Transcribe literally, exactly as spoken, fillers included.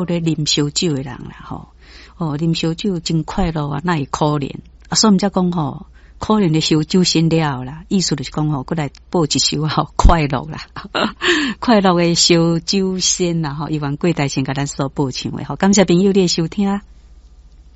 好咧啉烧酒的人啦吼。哦，啉烧酒真快乐啊，那会可怜啊，所以毋则讲吼。可能的烧酒先了啦，意思就是讲吼，过来报一首吼快乐啦，快乐的烧酒先啦吼，希望贵台先甲咱所报唱的吼，感谢朋友你的收听。